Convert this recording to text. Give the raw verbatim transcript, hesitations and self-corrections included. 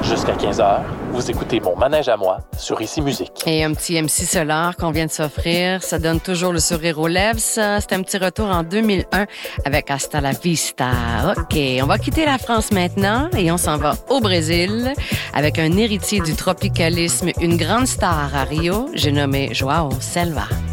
Jusqu'à quinze heures, vous écoutez Mon Manège à moi sur Ici Musique. Et un petit M C Solar qu'on vient de s'offrir, ça donne toujours le sourire aux lèvres. Ça, c'est un petit retour en deux mille un avec Hasta la Vista. OK, on va quitter la France maintenant et on s'en va au Brésil avec un héritier du tropicalisme, une grande star à Rio, j'ai nommé João Selva.